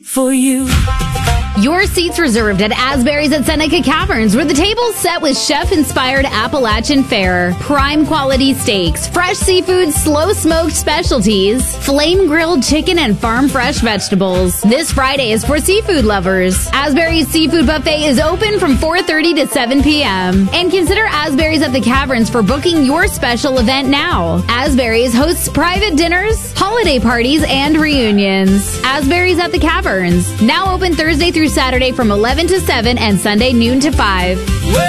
for you. Your seats reserved at Asbury's at Seneca Caverns, where the table's set with chef-inspired Appalachian fare, prime quality steaks, fresh seafood, slow-smoked specialties, flame-grilled chicken, and farm-fresh vegetables. This Friday is for seafood lovers. Asbury's Seafood Buffet is open from 4:30 to 7 p.m. And consider Asbury's at the Caverns for booking your special event now. Asbury's hosts private dinners, holiday parties, and reunions. Asbury's at the Caverns, now open Thursday through Saturday from 11 to 7 and Sunday noon to 5.